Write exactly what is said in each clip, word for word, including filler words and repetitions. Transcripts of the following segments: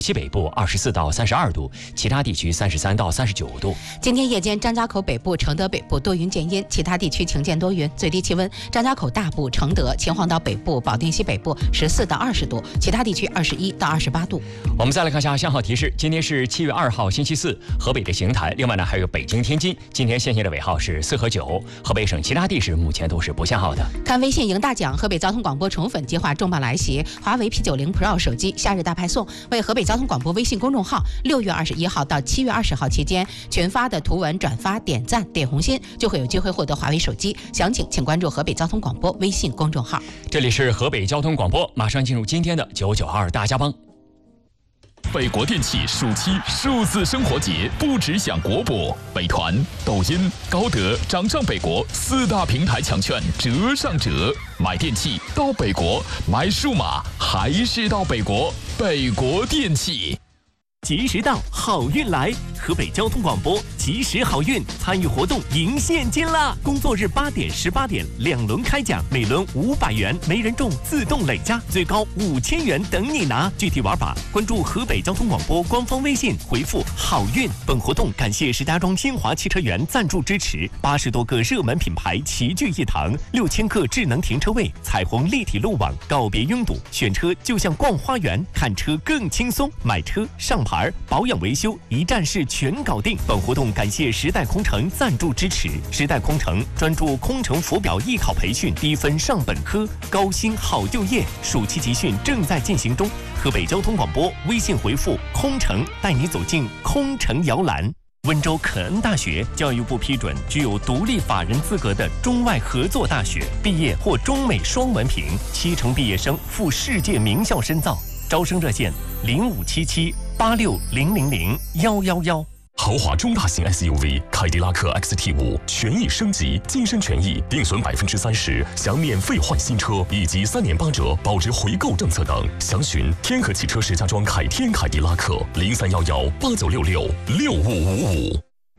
西北部二十四到三十二度，其他地区三十三到三十九度。 今天夜间张家口北部、承德北部多云见阴，其他地区晴间多云。最低气温：张家口大部、承德、秦皇岛北部、保定西北部十四到二十度，其他地区二十一到二十八度。 我们再来看一下信号提示，今天是七月二号星期四，河北的邢台，另外呢还有北京、天津，今天限行的尾号是四和九。河北省其他地市目前都是不限号的。 看微信赢大奖，河北交通广播宠粉计划重磅来袭，华为 P 九十 Pro 手机夏日大派送，为河北交通广播微信公众号六月二十一号到七月二十号期间群发的图文转发点赞点红心，就会有机会获得华为手机。详情请关注河北交通广播微信公众号。 这里是河北交通广播，马上进入今天的九九二大家帮。 北国电器暑期数字生活节不只享国博，美团、抖音、高德、掌上北国四大平台抢券折上折，买电器到北国，买数码还是到北国。北国电器。 及时到，好运来！河北交通广播及时好运，参与活动赢现金啦！工作日八点、十八点两轮开奖，每轮五百元，没人中自动累加，最高五千元等你拿。具体玩法，关注河北交通广播官方微信，回复“好运”。本活动感谢石家庄新华汽车园赞助支持，八十多个热门品牌齐聚一堂，六千个智能停车位，彩虹立体路网，告别拥堵，选车就像逛花园，看车更轻松，买车上牌。保养维修一站式全搞定。本活动感谢时代空乘赞助支持。时代空乘专注空乘浮表艺考培训，低分上本科，高薪好就业。暑期集训正在进行中。河北交通广播微信回复“空乘”，带你走进空乘摇篮。温州肯恩大学教育部批准具有独立法人资格的中外合作大学，毕业或中美双文凭，七成毕业生赴世界名校深造。招生热线零五七七八六零零零幺幺幺。 豪华中大型 S U V 凯迪拉克 X T 五权益升级，晋升权益定损百分之三十，享免费换新车以及三年八折保值回购政策等。详询天河汽车石家庄凯天凯迪拉克零三幺幺八九六六六五五五。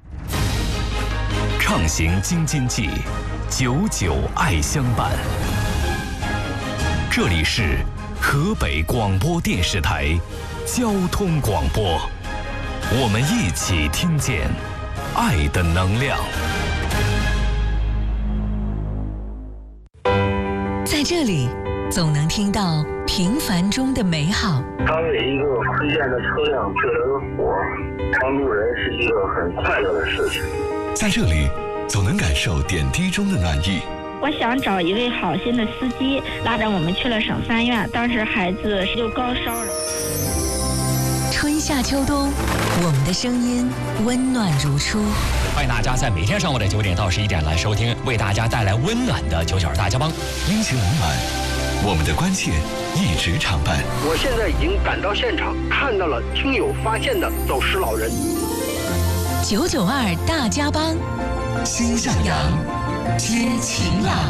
畅行京津冀，久久爱相伴。这里是河北广播电视台交通广播，我们一起听见爱的能量。 在这里总能听到平凡中的美好。 当有一个推荐的车辆救了个火，帮助人是一个很快乐的事情。 在这里总能感受点滴中的暖意。 我想找一位好心的司机，拉着我们去了省三院，当时孩子就高烧了。 春夏秋冬，我们的声音温暖如初。 欢迎大家在每天上午的九点到十一点来收听，为大家带来温暖的九九二大家帮。 阴晴冷暖，我们的关切一直常伴。 我现在已经赶到现场，看到了听友发现的走失老人。 九九二大家帮， 心向阳， 知晴朗。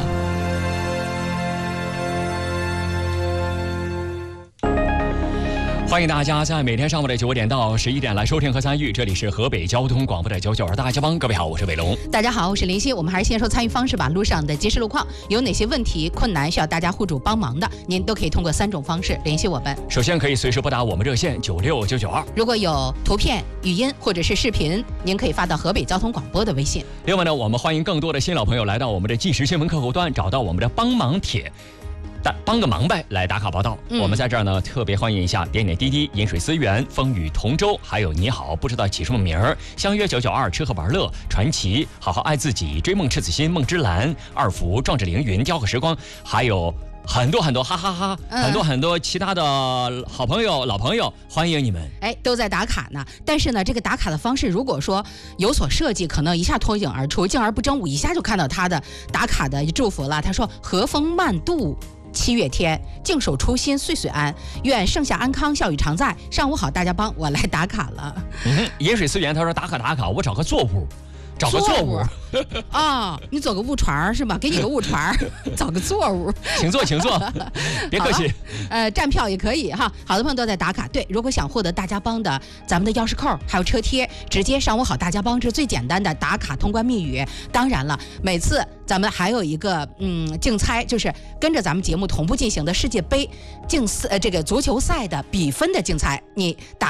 欢迎大家在每天上午的九点到十一点来收听和参与，这里是河北交通广播的九九二大家帮。各位好，我是伟龙。 大家好，我是林夕。我们还是先说参与方式吧。路上的即时路况，有哪些问题困难需要大家互助帮忙的，您都可以通过三种方式联系我们。 首先可以随时拨打我们热线九六九九二， 如果有图片、语音或者是视频，您可以发到河北交通广播的微信。 另外呢，我们欢迎更多的新老朋友来到我们的即时新闻客户端，找到我们的帮忙帖。帮个忙呗，来打卡报道。嗯、我们在这儿呢，特别欢迎一下点点滴滴、饮水思源、风雨同舟，还有你好不知道起什么名儿，相约九九二吃喝玩乐，传奇好好爱自己，追梦赤子心，梦之蓝，二福壮志凌云，雕刻时光，还有很多很多哈哈哈哈、嗯，很多很多其他的好朋友、老朋友，欢迎你们。 哎，都在打卡呢。但是呢，这个打卡的方式如果说有所设计，可能一下脱颖而出，敬而不争，我一下就看到他的打卡的祝福了。他说：“和风慢度。”七月天，静守初心，岁岁安。愿盛夏安康，笑语常在。上午好，大家帮我来打卡了。 嗯，饮水思源他说打卡打卡，我找个座屋。找个座屋啊、哦，你走个误传是吧？给你个误传，找个座屋， 请坐，请坐，别客气。 呃，站票也可以哈。好多朋友都在打卡。对，如果想获得大家帮的咱们的钥匙扣还有车贴，直接上午好大家帮是最简单的打卡通关密语。当然了，每次咱们还有一个嗯竞猜，就是跟着咱们节目同步进行的世界杯竞赛呃这个足球赛的比分的竞猜，你打。